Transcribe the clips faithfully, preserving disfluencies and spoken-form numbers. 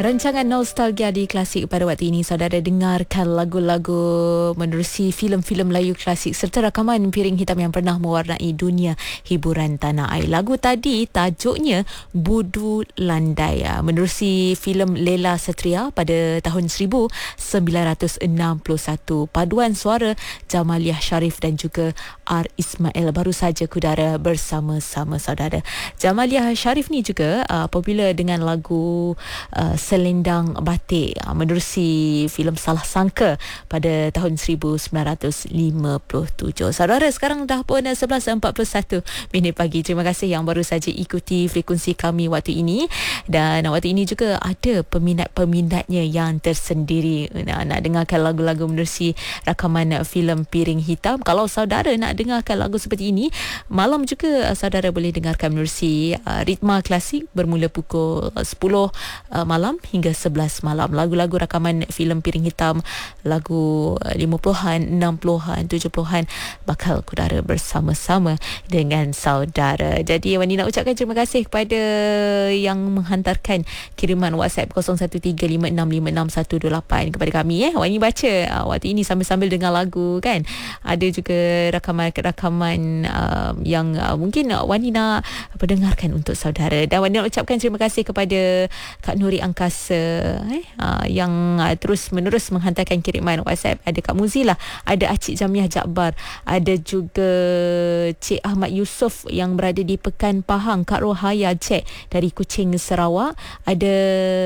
Rancangan Nostalgia di Klasik pada waktu ini, saudara dengarkan lagu-lagu menerusi filem-filem Melayu klasik serta rakaman piring hitam yang pernah mewarnai dunia hiburan tanah air. Lagu tadi tajuknya Budu Landai, menerusi filem Lela Satria pada tahun seribu sembilan ratus enam puluh satu. Paduan suara Jamaliah Sharif dan juga R. Ismail baru saja kudara bersama-sama saudara. Jamaliah Sharif ni juga uh, popular dengan lagu uh, Selendang Batik, menerusi filem Salah Sangka pada tahun seribu sembilan ratus lima puluh tujuh. Saudara, sekarang dah pun sebelas empat puluh satu minit pagi. Terima kasih yang baru saja ikuti frekuensi kami waktu ini. Dan waktu ini juga ada peminat-peminatnya yang tersendiri nak, nak dengarkan lagu-lagu menerusi rakaman filem Piring Hitam. Kalau saudara nak dengarkan lagu seperti ini, malam juga saudara boleh dengarkan menerusi uh, Ritma Klasik bermula pukul sepuluh uh, malam hingga sebelas malam. Lagu-lagu rakaman filem Piring Hitam, lagu lima puluhan, enam puluhan, tujuh puluhan bakal kudara bersama-sama dengan saudara. Jadi Wani nak ucapkan terima kasih kepada yang menghantarkan kiriman WhatsApp kosong satu tiga lima enam lima enam satu dua lapan kepada kami. Eh, Wani baca waktu ini sambil-sambil dengar lagu kan. Ada juga rakaman-rakaman uh, yang uh, mungkin uh, Wani nak pendengarkan untuk saudara. Dan Wani nak ucapkan terima kasih kepada Kak Nuri Angkasa eh, uh, yang uh, terus menerus menghantarkan kiriman WhatsApp. Ada Kak Muzila, ada Acik Jamiah Jakbar, ada juga Cik Ahmad Yusof yang berada di Pekan Pahang, Kak Rohaya Cik dari Kuching Sarawak, ada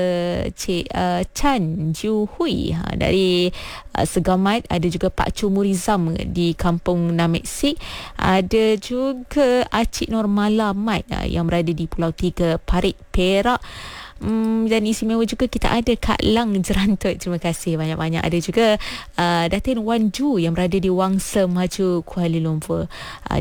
Cik uh, Chan Ju Hui ha, dari uh, Segamat, ada juga Pak Cumurizam di Kampung Nameksik, ada juga Acik Normala Mat uh, yang berada di Pulau Tiga, Parit, Perak. Hmm, dan istimewa juga kita ada Kak Lang Jerantut. Terima kasih banyak-banyak. Ada juga uh, Datin Wan Ju yang berada di Wangsa Maju, Kuala Lumpur. Uh,